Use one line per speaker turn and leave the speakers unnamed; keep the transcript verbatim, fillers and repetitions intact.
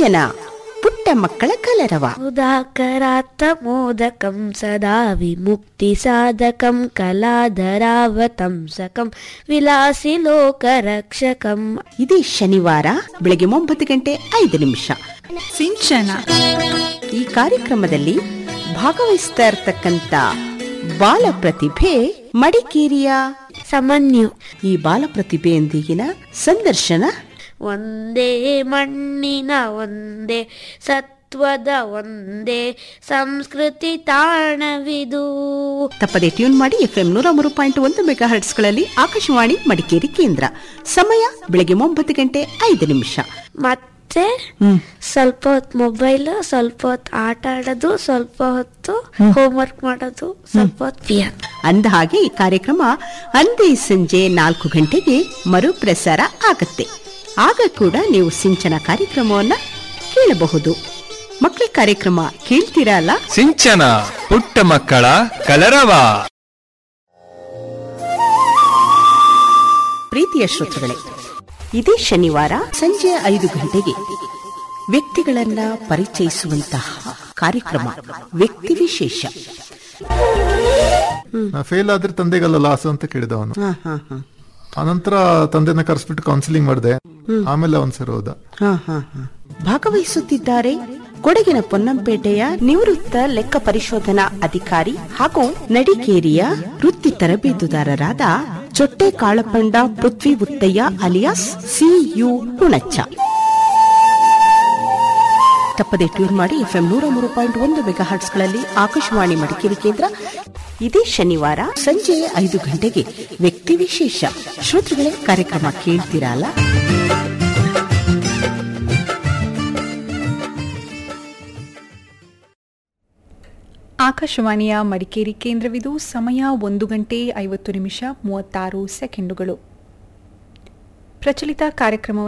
ಸಿಂಚನ ಪುಟ್ಟ ಮಕ್ಕಳ ಕಲರವ.
ಉದಾಕರಾತ್ತ ಮೋದಕಂ ಸದಾ ವಿಮುಕ್ತಿ ಸಾಧಕಂ ಕಲಾಧರಾವತಂಸಕಂ ವಿಲಾಸಿ ಲೋಕ ರಕ್ಷಕಂ.
ಇದೇ ಶನಿವಾರ ಬೆಳಗ್ಗೆ ಒಂಬತ್ತು ಗಂಟೆ ಐದು ನಿಮಿಷ
ಸಿಂಚನ.
ಈ ಕಾರ್ಯಕ್ರಮದಲ್ಲಿ ಭಾಗವಹಿಸ್ತಾ ಇರ್ತಕ್ಕಂಥ ಬಾಲ ಪ್ರತಿಭೆ ಮಡಿಕೇರಿಯ
ಸಮನ್ಯು.
ಈ ಬಾಲ ಪ್ರತಿಭೆಯೊಂದಿಗಿನ ಸಂದರ್ಶನ.
ಒಂದೇ ಮಣ್ಣಿನ ಒಂದೇ ಸತ್ವದ ಒಂದೇ ಸಂಸ್ಕೃತಿ ತಾಣವಿದು.
ತಪ್ಪದೆ ಟ್ಯೂನ್ ಮಾಡಿ ಎಫ್ ಎಂ ನೂರ ಮೂರು ಪಾಯಿಂಟ್ ಒಂದು ಮೆಗಾ ಹರ್ಟ್ಸ್ಗಳಲ್ಲಿ ಆಕಾಶವಾಣಿ ಮಡಿಕೇರಿ ಕೇಂದ್ರ. ಸಮಯ ಬೆಳಗ್ಗೆ ಒಂಬತ್ತು ಗಂಟೆ ಐದು ನಿಮಿಷ.
ಮತ್ತೆ ಸ್ವಲ್ಪ ಹೊತ್ತು ಮೊಬೈಲ್, ಸ್ವಲ್ಪ ಹೊತ್ತು ಆಟ ಆಡೋದು, ಸ್ವಲ್ಪ ಹೊತ್ತು ಹೋಮ್ವರ್ಕ್ ಮಾಡೋದು, ಸ್ವಲ್ಪ ಹೊತ್ತು ಪಿಯಾನೋ.
ಅಂದ ಹಾಗೆ ಈ ಕಾರ್ಯಕ್ರಮ ಅಂದೇ ಸಂಜೆ ನಾಲ್ಕು ಗಂಟೆಗೆ ಮರುಪ್ರಸಾರ ಆಗತ್ತೆ. ಆಗ ಕೂಡ ನೀವು ಸಿಂಚನ ಕಾರ್ಯಕ್ರಮವನ್ನ ಕೇಳಬಹುದು. ಮಕ್ಕಳ ಕಾರ್ಯಕ್ರಮ ಕೇಳ್ತೀರಾ ಅಲ್ಲ?
ಸಿಂಚನ ಪುಟ್ಟ ಮಕ್ಕಳ ಕಲರವ.
ಪ್ರೀತಿಯ ಶ್ರೋತೃಗಳೇ, ಇದೇ ಶನಿವಾರ ಸಂಜೆ ಐದು ಗಂಟೆಗೆ ವ್ಯಕ್ತಿಗಳನ್ನ ಪರಿಚಯಿಸುವಂತಹ ಕಾರ್ಯಕ್ರಮ ವ್ಯಕ್ತಿ ವಿಶೇಷ.
ಫೇಲ್ ಆದ್ರೆ ತಂದೆಗಲ್ಲ ಲಾಸ್ ಅಂತ ಕೇಳಿದ ಅವನು. ಆನಂತರ ತಂದೆನ ಕರೆಸ್ಬಿಟ್ಟು ಕೌನ್ಸಿಲಿಂಗ್ ಮಾಡಿದೆ. ಆಮೇಲೆ ಅವನ್ ಸರ್ ಹೋದ.
ಭಾಗವಹಿಸುತ್ತಿದ್ದಾರೆ ಕೊಡಗಿನ ಪೊನ್ನಂಪೇಟೆಯ ನಿವೃತ್ತ ಲೆಕ್ಕ ಪರಿಶೋಧನಾ ಅಧಿಕಾರಿ ಹಾಗೂ ನಡಿಕೇರಿಯ ವೃತ್ತಿ ತರಬೇತುದಾರರಾದ ಚೊಟ್ಟೆ ಕಾಳಪಂಡ ಪೃಥ್ವಿ ಉತ್ತಯ್ಯ ಅಲಿಯಾಸ್ ಸಿ ಯು ಹುಣಚ್ಚ. ತಪ್ಪದೆ ಟ್ಯೂನ್ ಮಾಡಿ ಎಫ್ ಎಂ ನೂರ ಮೂರು ಪಾಯಿಂಟ್ ಒಂದು ಮೆಗಾ ಹರ್ಟ್ಸ್ಗಳಲ್ಲಿ ಆಕಾಶವಾಣಿ ಮಡಿಕೇರಿ ಕೇಂದ್ರ. ಇದೇ ಶನಿವಾರ ಸಂಜೆ ಐದು ಗಂಟೆಗೆ ವ್ಯಕ್ತಿ ವಿಶೇಷ. ಶ್ರೋತೃಗಳೇ, ಕಾರ್ಯಕ್ರಮ ಕೇಳ್ತೀರಲ್ಲ?
ಆಕಾಶವಾಣಿಯ ಮಡಿಕೇರಿ ಕೇಂದ್ರವಿದು. ಸಮಯ ಒಂದು ಗಂಟೆ ಐವತ್ತು ನಿಮಿಷ ಮೂವತ್ತಾರು ಸೆಕೆಂಡುಗಳು. ಪ್ರಚಲಿತ ಕಾರ್ಯಕ್ರಮ